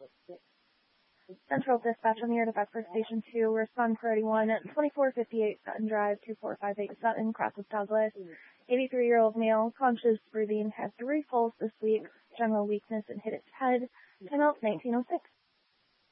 Central Dispatch on the air to Bedford Station 2. Respond priority 1 at 2458 Sutton Drive, 2458 Sutton, cross with Douglas. 83-year-old male, conscious breathing, had 3 falls this week. General weakness and hit its head. Time out 1906.